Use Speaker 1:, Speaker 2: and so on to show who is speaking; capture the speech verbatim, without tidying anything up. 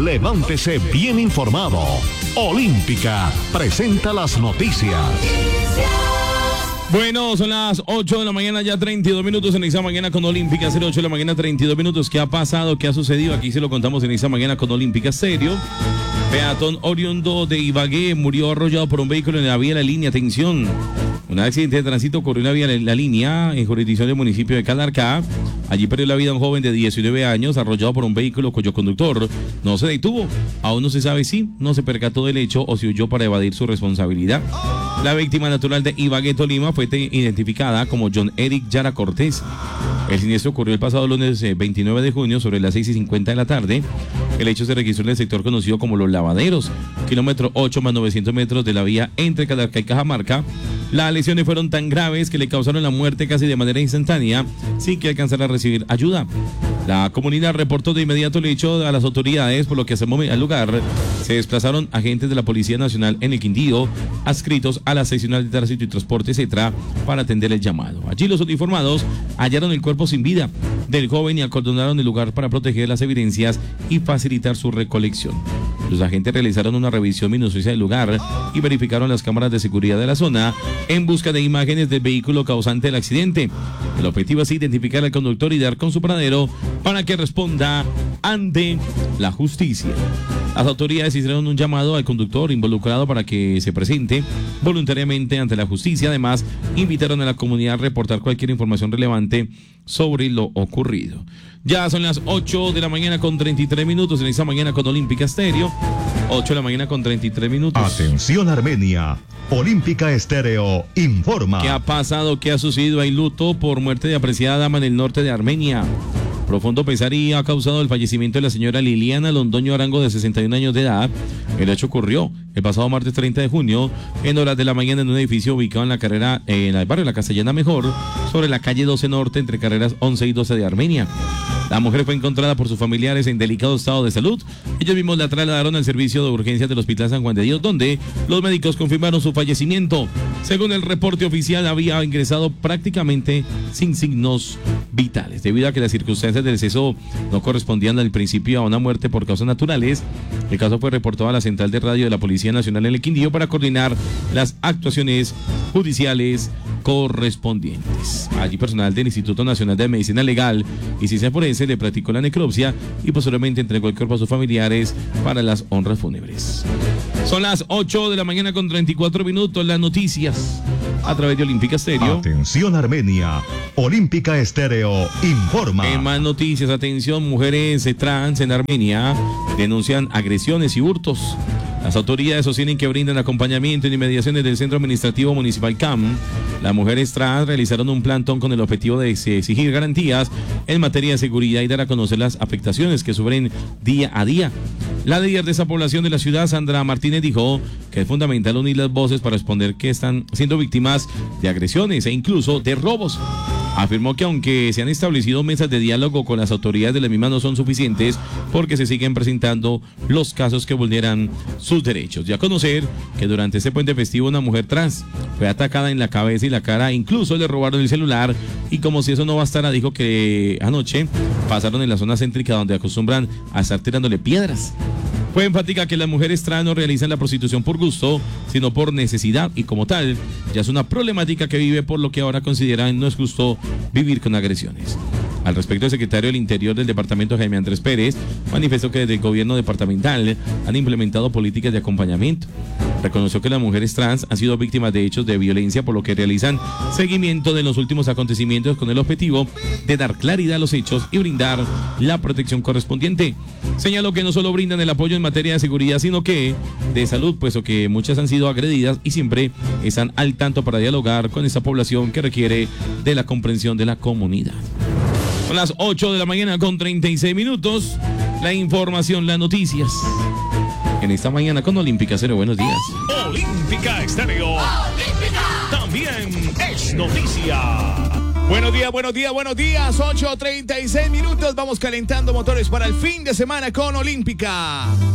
Speaker 1: Levántese bien informado. Olímpica presenta las noticias.
Speaker 2: Bueno, son las ocho de la mañana, ya treinta y dos minutos en esta mañana con Olímpica, cero ocho de la mañana, treinta y dos minutos. ¿Qué ha pasado? ¿Qué ha sucedido? Aquí se lo contamos en esta mañana con Olímpica Serio. Peatón oriundo de Ibagué murió arrollado por un vehículo en la vía La Línea. Atención. Un accidente de tránsito ocurrió en la vía La Línea, en jurisdicción del municipio de Calarcá. Allí perdió la vida un joven de diecinueve años, arrollado por un vehículo cuyo conductor no se detuvo. Aún no se sabe si no se percató del hecho o si huyó para evadir su responsabilidad. La víctima natural de Ibagué, Tolima, fue identificada como John Eric Yara Cortés. El siniestro ocurrió el pasado lunes eh, veintinueve de junio sobre las seis y cincuenta de la tarde. El hecho se registró en el sector conocido como Los Lavaderos, kilómetro ocho más novecientos metros de la vía entre Calarcá y Cajamarca. Las lesiones fueron tan graves que le causaron la muerte casi de manera instantánea, sin que alcanzara a recibir ayuda. La comunidad reportó de inmediato el hecho a las autoridades, por lo que al lugar se desplazaron agentes de la Policía Nacional en el Quindío, adscritos a la Seccional de Tránsito y Transporte, etcétera, para atender el llamado. Allí los uniformados hallaron el cuerpo sin vida del joven y acordonaron el lugar para proteger las evidencias y facilitar su recolección. Los agentes realizaron una revisión minuciosa del lugar y verificaron las cámaras de seguridad de la zona en busca de imágenes del vehículo causante del accidente. El objetivo es identificar al conductor y dar con su paradero para que responda ante la justicia. Las autoridades hicieron un llamado al conductor involucrado para que se presente voluntariamente ante la justicia. Además, invitaron a la comunidad a reportar cualquier información relevante sobre lo ocurrido. Ya son las ocho de la mañana con treinta y tres minutos en esta mañana con Olímpica Estéreo. ocho de la mañana con treinta y tres minutos.
Speaker 1: Atención Armenia. Olímpica Estéreo informa.
Speaker 2: ¿Qué ha pasado? ¿Qué ha sucedido? Hay luto por muerte de apreciada dama en el norte de Armenia. Profundo pesar y ha causado el fallecimiento de la señora Liliana Londoño Arango, de sesenta y un años de edad. El hecho ocurrió el pasado martes treinta de junio, en horas de la mañana, en un edificio ubicado en la carrera, en el barrio La Castellana Mejor, sobre la calle doce Norte, entre carreras once y doce de Armenia. La mujer fue encontrada por sus familiares en delicado estado de salud. Ellos mismos la trasladaron al servicio de urgencias del Hospital San Juan de Dios, donde los médicos confirmaron su fallecimiento. Según el reporte oficial, había ingresado prácticamente sin signos vitales, debido a que las circunstancias del deceso no correspondían al principio a una muerte por causas naturales. El caso fue reportado a la central de radio de la Policía Nacional en el Quindío para coordinar las actuaciones judiciales correspondientes. Allí personal del Instituto Nacional de Medicina Legal y Ciencia Forense le practicó la necropsia y posteriormente entregó el cuerpo a sus familiares para las honras fúnebres. Son las ocho de la mañana con treinta y cuatro minutos. Las noticias a través de Olímpica Estéreo.
Speaker 1: Atención Armenia. Olímpica Estéreo informa.
Speaker 2: En más noticias, atención, mujeres trans en Armenia denuncian agresiones y hurtos. Las autoridades sostienen que brindan acompañamiento y inmediaciones del Centro Administrativo Municipal C A M. Las mujeres trans realizaron un plantón con el objetivo de exigir garantías en materia de seguridad y dar a conocer las afectaciones que sufren día a día. La líder de esa población de la ciudad, Sandra Martínez, dijo que es fundamental unir las voces para responder que están siendo víctimas de agresiones e incluso de robos. Afirmó que aunque se han establecido mesas de diálogo con las autoridades de las mismas, no son suficientes porque se siguen presentando los casos que vulneran sus derechos. Y a conocer que durante este puente festivo una mujer trans fue atacada en la cabeza y la cara, incluso le robaron el celular, y como si eso no bastara, dijo que anoche pasaron en la zona céntrica donde acostumbran a estar tirándole piedras. Fue enfática que las mujeres trans no realizan la prostitución por gusto, sino por necesidad, y como tal, ya es una problemática que vive, por lo que ahora consideran no es justo vivir con agresiones. Al respecto, el secretario del Interior del departamento, Jaime Andrés Pérez, manifestó que desde el gobierno departamental han implementado políticas de acompañamiento. Reconoció que las mujeres trans han sido víctimas de hechos de violencia, por lo que realizan seguimiento de los últimos acontecimientos con el objetivo de dar claridad a los hechos y brindar la protección correspondiente. Señaló que no solo brindan el apoyo en materia de seguridad, sino que de salud, puesto que muchas han sido agredidas y siempre están al tanto para dialogar con esta población que requiere de la comprensión de la comunidad. Son las ocho de la mañana con treinta y seis minutos. La información, las noticias en esta mañana con Olímpica Estéreo. Buenos días.
Speaker 3: Olímpica Estéreo. Olímpica también es noticia. Buenos días, buenos días, buenos días. ocho treinta y seis minutos. Vamos calentando motores para el fin de semana con Olímpica.